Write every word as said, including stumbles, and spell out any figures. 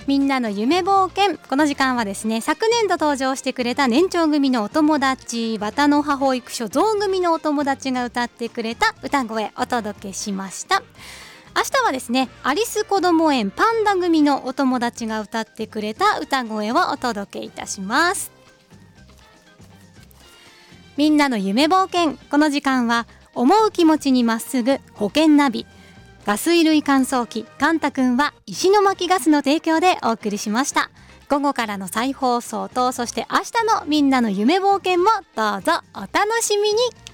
みんなの夢冒険。この時間はですね、昨年度登場してくれた年長組のお友達、綿の葉保育所ゾウ組のお友達が歌ってくれた歌声お届けしました。明日はですね、アリスこども園パンダ組のお友達が歌ってくれた歌声をお届けいたします。みんなの夢冒険。この時間は思う気持ちにまっすぐ保険ナビ、ガス衣類乾燥機カンタくんは石巻ガスの提供でお送りしました。午後からの再放送と、そして明日のみんなの夢冒険もどうぞお楽しみに。